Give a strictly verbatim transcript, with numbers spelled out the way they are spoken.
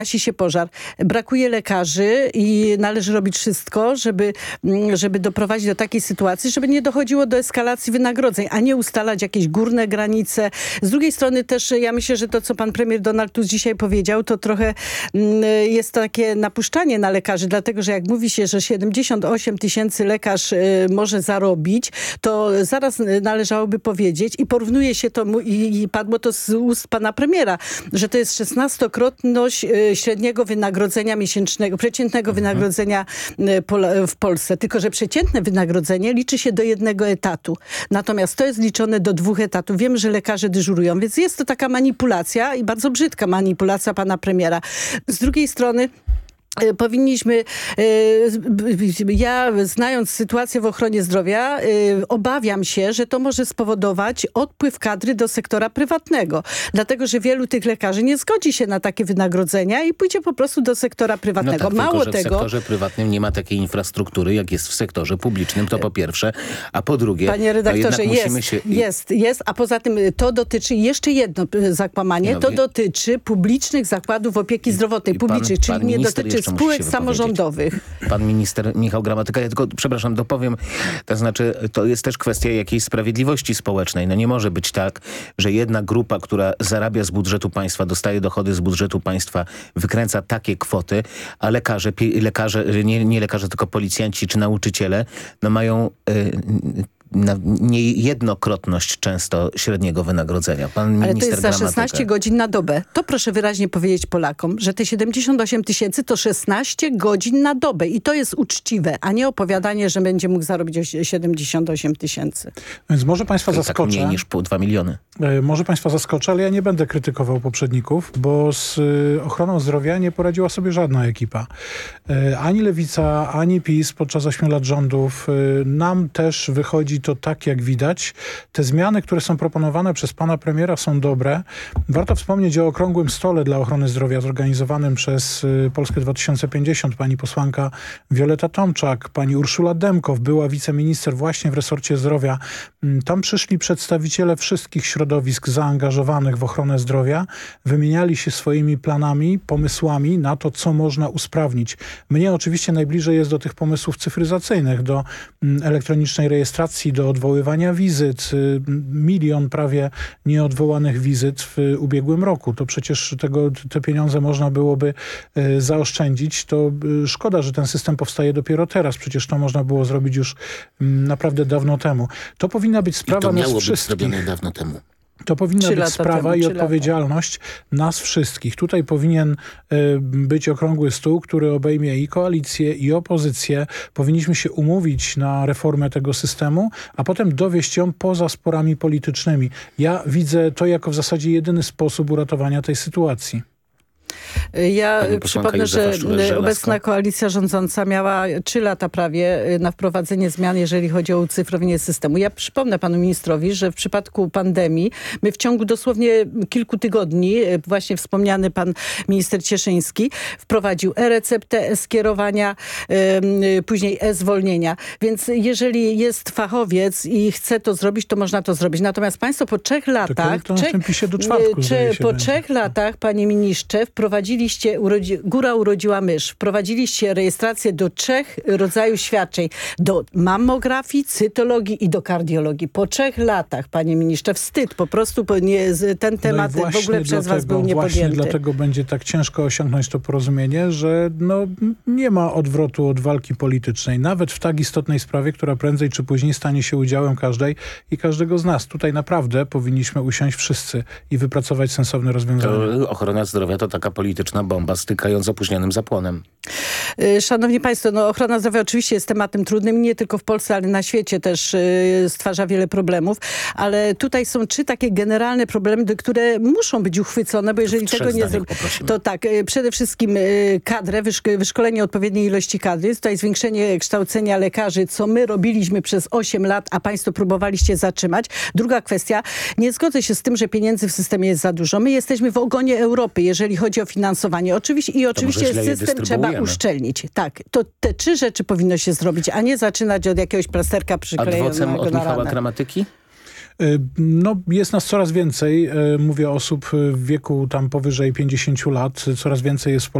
gasi się pożar. Brakuje lekarzy i należy robić wszystko, żeby, żeby doprowadzić do takiej sytuacji, żeby nie dochodziło do eskalacji wynagrodzeń, a nie ustalać jakieś górne granice. Z drugiej strony też ja myślę, że to, co pan premier Donald Tusk dzisiaj powiedział, to trochę jest takie napuszczanie na lekarzy, dlatego, że jak mówi się, że siedemdziesiąt osiem tysięcy lekarz może zarobić, to zaraz należałoby powiedzieć i porównuje się to i, i padło to z ust pana premiera, że to jest szesnastokrotność średniego wynagrodzenia miesięcznego, przeciętnego mhm. wynagrodzenia w Polsce. Tylko że przeciętne wynagrodzenie liczy się do jednego etatu. Natomiast to jest liczone do dwóch etatów. Wiemy, że lekarze dyżurują, więc jest to taka manipulacja i bardzo brzydka manipulacja pana premiera. Z drugiej strony powinniśmy, ja znając sytuację w ochronie zdrowia, obawiam się, że to może spowodować odpływ kadry do sektora prywatnego. Dlatego, że wielu tych lekarzy nie zgodzi się na takie wynagrodzenia i pójdzie po prostu do sektora prywatnego. No tak, Mało tylko, że tego, w sektorze prywatnym nie ma takiej infrastruktury, jak jest w sektorze publicznym, to po pierwsze. A po drugie, panie redaktorze, no jest, się... jest, jest, a poza tym to dotyczy, jeszcze jedno zakłamanie, no, to wie... dotyczy publicznych zakładów opieki zdrowotnej, pan, publicznych, pan czyli nie dotyczy spółek samorządowych. Pan minister Michał Gramatyka, ja tylko, przepraszam, dopowiem, to znaczy, to jest też kwestia jakiejś sprawiedliwości społecznej. No nie może być tak, że jedna grupa, która zarabia z budżetu państwa, dostaje dochody z budżetu państwa, wykręca takie kwoty, a lekarze, lekarze nie, nie lekarze, tylko policjanci czy nauczyciele, no mają... Yy, na niejednokrotność często średniego wynagrodzenia. Pan Ale minister to jest za Gramatyka. szesnaście godzin na dobę. To proszę wyraźnie powiedzieć Polakom, że te siedemdziesiąt osiem tysięcy to szesnaście godzin na dobę i to jest uczciwe, a nie opowiadanie, że będzie mógł zarobić siedemdziesiąt osiem tysięcy. Więc może państwa to zaskoczę. Tak mniej niż pół, dwa miliony. Może państwa zaskoczę, ale ja nie będę krytykował poprzedników, bo z ochroną zdrowia nie poradziła sobie żadna ekipa. Ani Lewica, ani PiS podczas ośmiu lat rządów. Nam też wychodzi to tak, jak widać. Te zmiany, które są proponowane przez pana premiera, są dobre. Warto wspomnieć o okrągłym stole dla ochrony zdrowia zorganizowanym przez Polskę dwa tysiące pięćdziesiąt. Pani posłanka Wioleta Tomczak, pani Urszula Demkow, była wiceminister właśnie w resorcie zdrowia. Tam przyszli przedstawiciele wszystkich środowisk zaangażowanych w ochronę zdrowia. Wymieniali się swoimi planami, pomysłami na to, co można usprawnić. Mnie oczywiście najbliżej jest do tych pomysłów cyfryzacyjnych, do elektronicznej rejestracji, do odwoływania wizyt. Milion prawie nieodwołanych wizyt w ubiegłym roku. To przecież tego, te pieniądze można byłoby zaoszczędzić. To szkoda, że ten system powstaje dopiero teraz. Przecież to można było zrobić już naprawdę dawno temu. To powinna być sprawa I to miało nas być wszystkich. zrobione dawno temu. To powinna być sprawa temu, i odpowiedzialność lata. nas wszystkich. Tutaj powinien y, być okrągły stół, który obejmie i koalicję, i opozycję. Powinniśmy się umówić na reformę tego systemu, a potem dowieść ją poza sporami politycznymi. Ja widzę to jako w zasadzie jedyny sposób uratowania tej sytuacji. Ja przypomnę, że obecna koalicja rządząca miała trzy lata prawie na wprowadzenie zmian, jeżeli chodzi o ucyfrowienie systemu. Ja przypomnę panu ministrowi, że w przypadku pandemii my w ciągu dosłownie kilku tygodni, właśnie wspomniany pan minister Cieszyński, wprowadził e-receptę, e-skierowania, yy, później e-zwolnienia. Więc jeżeli jest fachowiec i chce to zrobić, to można to zrobić. Natomiast państwo po trzech latach, to trzech, pisie do czwartku, czy, po będzie. trzech latach, panie ministrze, wprowadziliście, urodzi, góra urodziła mysz, wprowadziliście rejestrację do trzech rodzajów świadczeń. Do mammografii, cytologii i do kardiologii. Po trzech latach, panie ministrze, wstyd. Po prostu nie, ten temat no w ogóle przez was był niepodjęty. Właśnie dlatego będzie tak ciężko osiągnąć to porozumienie, że no, nie ma odwrotu od walki politycznej. Nawet w tak istotnej sprawie, która prędzej czy później stanie się udziałem każdej i każdego z nas. Tutaj naprawdę powinniśmy usiąść wszyscy i wypracować sensowne rozwiązania. To ochrona zdrowia to taka polityczna bomba stykając opóźnionym zapłonem. Szanowni państwo, no ochrona zdrowia oczywiście jest tematem trudnym, nie tylko w Polsce, ale na świecie też y, stwarza wiele problemów, ale tutaj są trzy takie generalne problemy, które muszą być uchwycone, bo jeżeli tego nie zrobimy, to tak, y, przede wszystkim y, kadrę, wyszk wyszkolenie odpowiedniej ilości kadry, tutaj zwiększenie kształcenia lekarzy, co my robiliśmy przez osiem lat, a państwo próbowaliście zatrzymać. Druga kwestia, nie zgodzę się z tym, że pieniędzy w systemie jest za dużo. My jesteśmy w ogonie Europy, jeżeli chodzi o finansowanie. Oczywiście i oczywiście system trzeba uszczelnić. Tak, to te trzy rzeczy powinno się zrobić, a nie zaczynać od jakiegoś plasterka przyklejonego na ranę. Adwocem od Michała Gramatyki? No, jest nas coraz więcej. Mówię o osób w wieku tam powyżej pięćdziesięciu lat. Coraz więcej jest w